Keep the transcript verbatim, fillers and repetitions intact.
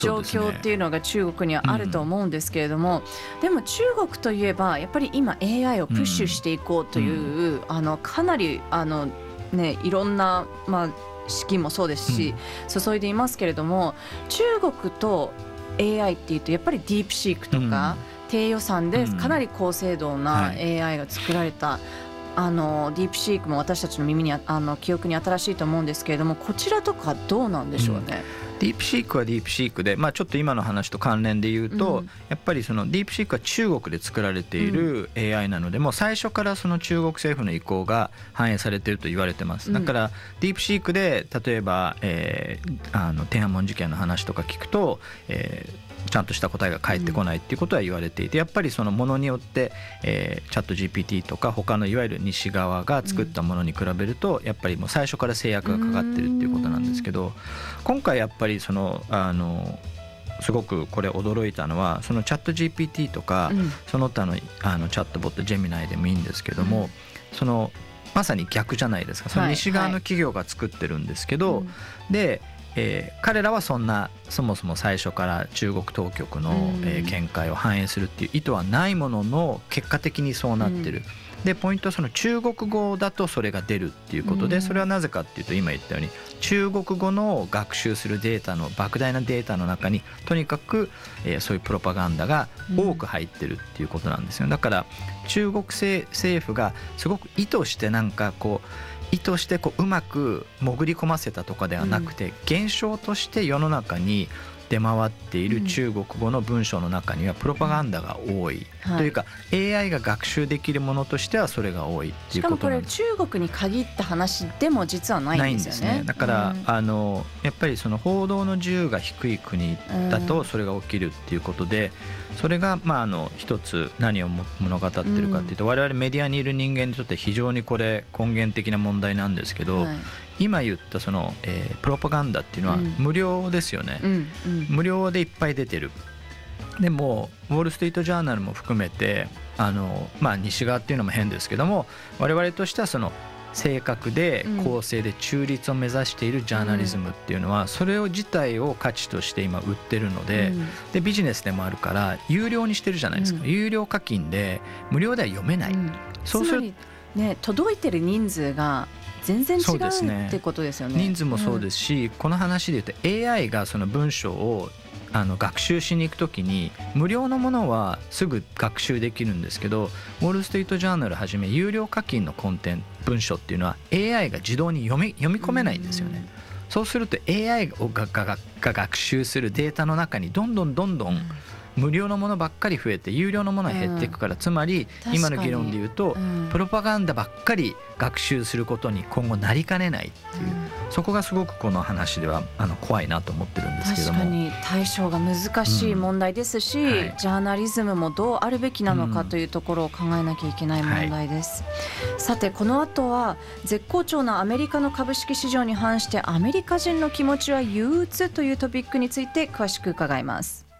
状況っていうのが中国にはあると思うんですけれども、うん、でも中国といえばやっぱり今 エーアイ をプッシュしていこうという、うん、あのかなりあの、ね、いろんな、まあ、資金もそうですし、うん、注いでいますけれども、中国と エーアイ っていうとやっぱりディープシークとか、うん、低予算でかなり高精度な エーアイ が作られた、うんはい、あのディープシークも私たちの耳にあの記憶に新しいと思うんですけれども、こちらとかどうなんでしょうね。 うんディープシークはディープシークで、まあ、ちょっと今の話と関連で言うと、うん、やっぱりそのディープシークは中国で作られている エーアイ なので、もう最初からその中国政府の意向が反映されていると言われてます。だからディープシークで例えば、えー、あの天安門事件の話とか聞くと、えーちゃんとした答えが返ってこないっていうことは言われていて、やっぱりそのものによって、えー、チャット ジーピーティー とか他のいわゆる西側が作ったものに比べると、やっぱりもう最初から制約がかかってるっていうことなんですけど、今回やっぱりそのあのすごくこれ驚いたのは、そのチャット ジーピーティー とか、うん、その他の、あのチャットボットジェミナイでもいいんですけども、うん、そのまさに逆じゃないですか。その西側の企業が作ってるんですけど、はいはい、でえー、彼らはそんなそもそも最初から中国当局の、えー、見解を反映するっていう意図はないものの、結果的にそうなってる、うん、でポイントはその中国語だとそれが出るっていうことで、うん、それはなぜかっていうと、今言ったように中国語の学習するデータの莫大なデータの中にとにかく、えー、そういうプロパガンダが多く入ってるっていうことなんですよ。だから中国政府がすごく意図してなんかこう意図してこううまく潜り込ませたとかではなくて、うん、現象として世の中に出回っている中国語の文章の中にはプロパガンダが多い、うん、というか、はい、エーアイ が学習できるものとしてはそれが多いっていうことなんです。 しかもこれ中国に限った話でも実はないんですよね。 ないんですね。だから、うん、あのやっぱりその報道の自由が低い国だとそれが起きるっていうことで、それがまああの一つ何を物語ってるかっていうと、我々メディアにいる人間にとって非常にこれ根源的な問題なんですけど、はい、今言ったその、えー、プロパガンダっていうのは無料ですよね、うんうんうん、無料でいっぱい出てる。でもウォール・ストリート・ジャーナルも含めてあの、まあ、西側っていうのも変ですけども、我々としてはその正確で公正で中立を目指しているジャーナリズムっていうのは、それを自体を価値として今売ってるので、でビジネスでもあるから有料にしてるじゃないですか。有料課金で無料では読めない、うん、そうするつまり、ね、届いてる人数が全然違うってことですよね。 人数もそうですし、うん、この話で言うと エーアイ がその文章をあの学習しに行くときに無料のものはすぐ学習できるんですけど、ウォール・ストリート・ジャーナルはじめ有料課金のコンテンツ文章っていうのは エーアイ が自動に読み、読み込めないんですよね、うん、そうすると エーアイ が, が, が学習するデータの中にどんどんどんどん無料のものばっかり増えて有料のものは減っていくから、うん、つまり今の議論で言うと、うん、プロパガンダばっかり学習することに今後なりかねないっていう、うん、そこがすごくこの話ではあの怖いなと思ってるんですけども、 確かに対処が難しい問題ですし、うんはい、ジャーナリズムもどうあるべきなのかというところを考えなきゃいけない問題です、うんはい、さてこの後は絶好調なアメリカの株式市場に反してアメリカ人の気持ちは憂鬱というトピックについて詳しく伺います。